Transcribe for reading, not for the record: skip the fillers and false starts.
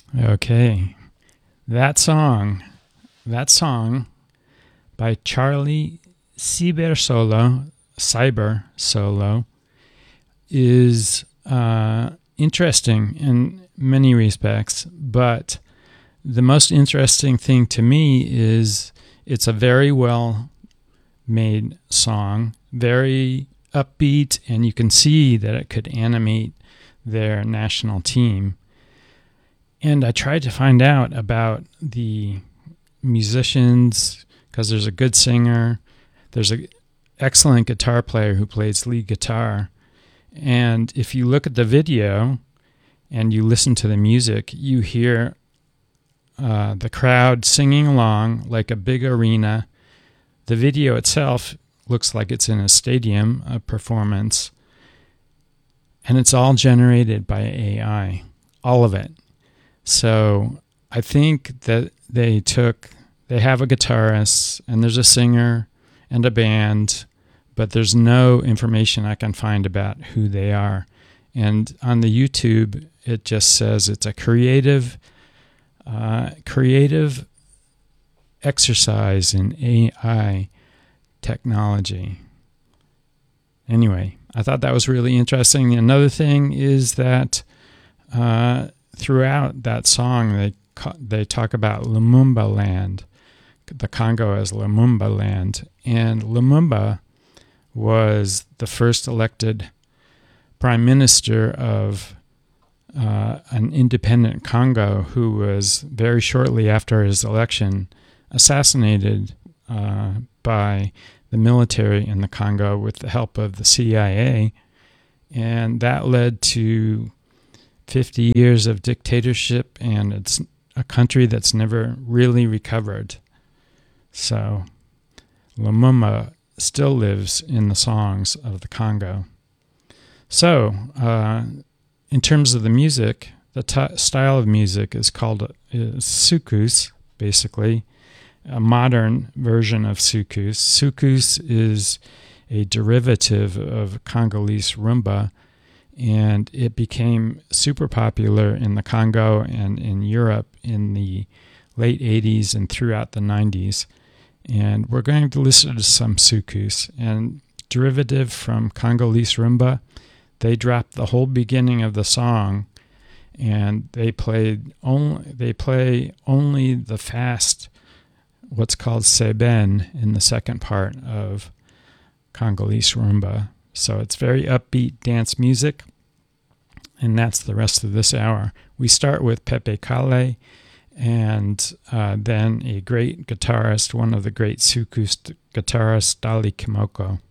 Okay. That song by Charlie Cyber Solo, is interesting in many respects, but the most interesting thing to me is it's a very well made song, very upbeat, and you can see that it could animate their national team. And I tried to find out about the musicians because there's a good singer, there's an excellent guitar player who plays lead guitar. And if you look at the video and you listen to the music, you hear the crowd singing along like a big arena. The video itself looks like it's in a stadium, a performance, and it's all generated by AI, all of it. So I think that they have a guitarist and there's a singer and a band, but there's no information I can find about who they are. And on the YouTube, it just says it's a creative exercise in AI technology. Anyway, I thought that was really interesting. Another thing is that throughout that song, they talk about Lumumba land, the Congo as Lumumba land. And Lumumba was the first elected prime minister of an independent Congo who was very shortly after his election assassinated by the military in the Congo with the help of the CIA. And that led to 50 years of dictatorship, and it's a country that's never really recovered. So Lumumba still lives in the songs of the Congo. So in terms of the music, the style of music is called soukous, basically, a modern version of soukous. Soukous is a derivative of Congolese rumba, and it became super popular in the Congo and in Europe in the late 80s and throughout the 90s. And we're going to listen to some soukous. And derivative from Congolese rumba, they dropped the whole beginning of the song, and they play only the fast, what's called seben, in the second part of Congolese rumba. So it's very upbeat dance music, and that's the rest of this hour. We start with Pepe Kalle, and then a great guitarist, one of the great soukous guitarists, Dali Kimoko.